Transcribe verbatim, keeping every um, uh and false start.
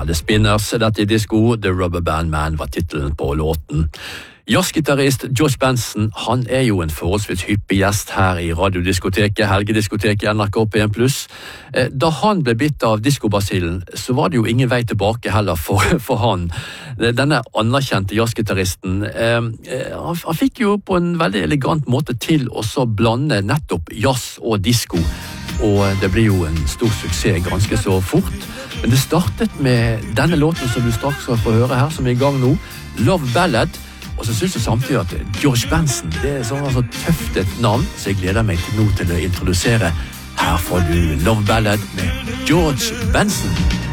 The Spinners, dette i disco, The Rubber Band Man var titelen på låten. Jazzgitarrist George Benson, han er jo en forholdsvis hyppig gjest her i radiodiskoteket, helgediskoteket N R K P en pluss. Da han ble bitt av diskobasillen, så var det jo ingen vei tilbake heller for, for han. Denne anerkjente jazzgitarristen, eh, han, han fikk jo på en veldig elegant måte til å så blande nettopp jazz og disko, og det blir jo en stor suksess ganske så fort. Men det startet med denne låten som du straks skal få høre her, som er i gang nå, Love Ballad. Og så synes jeg samtidig at George Benson, det er sånn altså tøft et navn, så jeg gleder meg til nå til å introdusere. Her får du Love Ballad med George Benson.